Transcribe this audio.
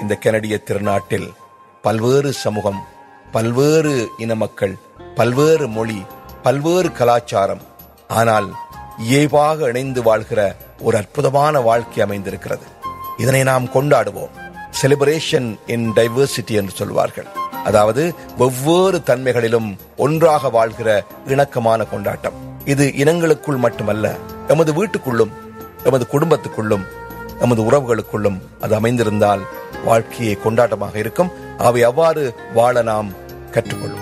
இந்த கனடிய திருநாட்டில் பல்வேறு சமூகம், பல்வேறு இன மக்கள், பல்வேறு மொழி, பல்வேறு கலாச்சாரம், ஆனால் இயல்பாக இணைந்து வாழ்கிற ஒரு அற்புதமான வாழ்க்கை அமைந்திருக்கிறது. இதனை நாம் கொண்டாடுவோம். செலிப்ரேஷன் இன் டைவர்சிட்டி என்று சொல்வார்கள். அதாவது வெவ்வேறு தன்மைகளிலும் ஒன்றாக வாழ்கிற இணக்கமான கொண்டாட்டம். இது இனங்களுக்குள் மட்டுமல்ல, எமது வீட்டுக்குள்ளும், எமது குடும்பத்துக்குள்ளும், எமது உறவுகளுக்குள்ளும் அது அமைந்திருந்தால் வாழ்க்கையை கொண்டாட்டமாக இருக்கும். அவை அவ்வாறு வாழ நாம் கற்றுக்கொள்ளும்.